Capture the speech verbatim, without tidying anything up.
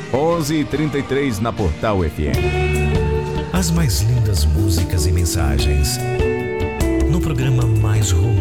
onze e trinta e três na Portal F M. As mais lindas músicas e mensagens no programa mais romântico